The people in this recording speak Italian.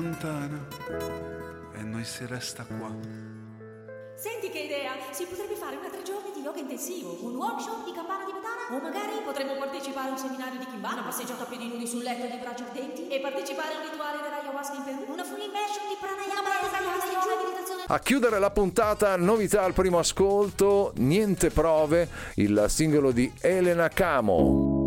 lontana e noi si resta qua. Senti che idea! Si potrebbe fare una 3 giorni di yoga intensivo, un workshop di campana tibetana, o magari potremmo partecipare a un seminario di Kimbana, una passeggiata a piedi nudi sul letto di braccia ardenti e partecipare a un rituale dell'ayahuasca in Perù, una full immersion di pranayama, yoga, meditazione. A chiudere la puntata, novità al primo ascolto, Niente prove, il singolo di Elena Camo.